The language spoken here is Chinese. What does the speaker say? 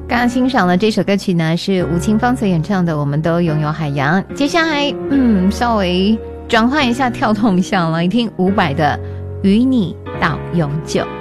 刚刚欣赏的这首歌曲呢，是吴青芳所演唱的《我们都拥有海洋》。接下来，稍微转换一下，跳动一下，来听伍佰的《与你到永久》。